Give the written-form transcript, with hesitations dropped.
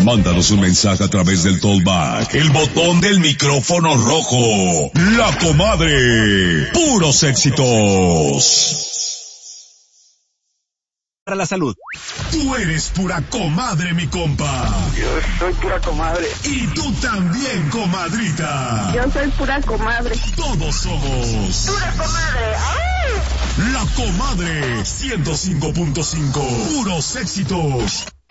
Mándanos un mensaje a través del Tollback, el botón del micrófono rojo. La Comadre. Puros éxitos. Para la salud. Tú eres pura comadre, mi compa. Yo soy pura comadre. Y tú también, comadrita. Yo soy pura comadre. Todos somos Pura comadre. ¡Ay! La Comadre 105.5. Puros éxitos.